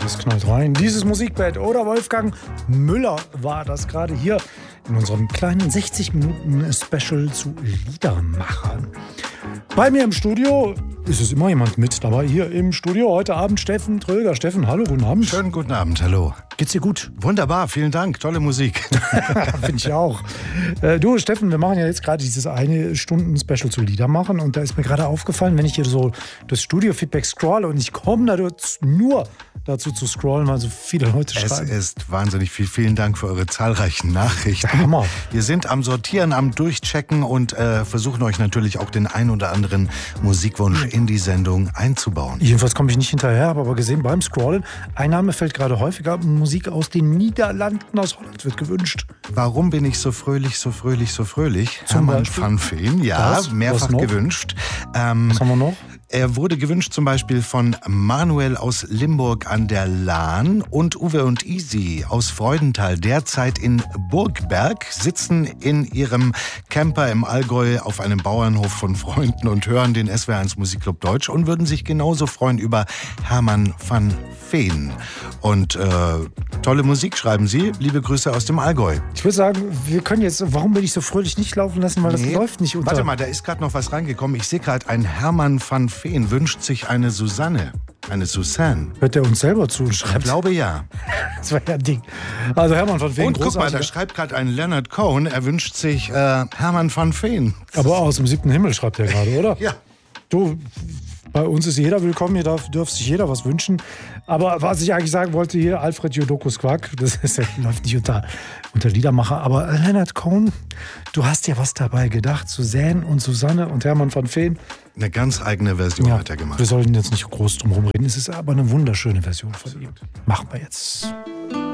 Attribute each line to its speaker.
Speaker 1: das knallt rein. Dieses Musikbett oder Wolfgang Müller war das gerade hier in unserem kleinen 60-Minuten-Special zu Liedermachern. Bei mir im Studio ist es immer jemand mit dabei. Hier im Studio heute Abend Steffen Tröger. Steffen, hallo, guten Abend.
Speaker 2: Schönen guten Abend, hallo.
Speaker 1: Geht's dir gut?
Speaker 2: Wunderbar, vielen Dank, tolle Musik.
Speaker 1: Finde ich auch. Du, Steffen, wir machen ja jetzt gerade dieses 1-Stunden-Special zu Liedermachen und da ist mir gerade aufgefallen, wenn ich hier so das Studio-Feedback scrolle und ich komme nur dazu zu scrollen, weil so viele Leute schreiben.
Speaker 2: Es ist wahnsinnig viel. Vielen Dank für eure zahlreichen Nachrichten.
Speaker 1: Hammer.
Speaker 2: Wir sind am Sortieren, am Durchchecken und versuchen euch natürlich auch den ein oder anderen Musikwunsch in die Sendung einzubauen.
Speaker 1: Jedenfalls komme ich nicht hinterher, habe aber gesehen beim Scrollen, ein Name fällt gerade häufiger, Musik aus den Niederlanden, aus Holland wird gewünscht.
Speaker 2: Warum bin ich so fröhlich, so fröhlich, so fröhlich?
Speaker 1: Zum
Speaker 2: Hermann
Speaker 1: Beispiel?
Speaker 2: van Veen, ja,
Speaker 1: Was
Speaker 2: mehrfach
Speaker 1: noch?
Speaker 2: gewünscht.
Speaker 1: Was haben wir noch?
Speaker 2: Er wurde gewünscht zum Beispiel von Manuel aus Limburg an der Lahn und Uwe und Easy aus Freudenthal, derzeit in Burgberg, sitzen in ihrem Camper im Allgäu auf einem Bauernhof von Freunden und hören den SWR1 Musikclub Deutsch und würden sich genauso freuen über Hermann van Veen. Und tolle Musik schreiben sie. Liebe Grüße aus dem Allgäu.
Speaker 1: Ich würde sagen, wir können jetzt, warum will ich so fröhlich nicht laufen lassen, weil das läuft nicht unter.
Speaker 2: Warte mal, da ist gerade noch was reingekommen. Ich sehe gerade, ein Hermann van Veen wünscht sich eine Susanne. Eine Susanne.
Speaker 1: Hört er uns selber zu und
Speaker 2: Ich
Speaker 1: schreibt?
Speaker 2: glaube ja.
Speaker 1: Das war ja ein Ding. Also Hermann van Veen,
Speaker 2: Und guck mal,
Speaker 1: großartiger.
Speaker 2: da schreibt gerade ein Leonard Cohen, er wünscht sich Hermann van Veen.
Speaker 1: Aber aus dem 7. Himmel schreibt er gerade, oder?
Speaker 2: Ja.
Speaker 1: Du, bei uns ist jeder willkommen, hier darf sich jeder was wünschen. Aber was ich eigentlich sagen wollte hier, Alfred Jodokus Quack, das läuft nicht unter Liedermacher. Aber Leonard Cohen, du hast ja was dabei gedacht. Suzanne und Susanne und Hermann van Veen.
Speaker 2: Eine ganz eigene Version hat er gemacht.
Speaker 1: Wir sollten jetzt nicht groß drum herum reden. Es ist aber eine wunderschöne Version von ihm. Machen wir jetzt.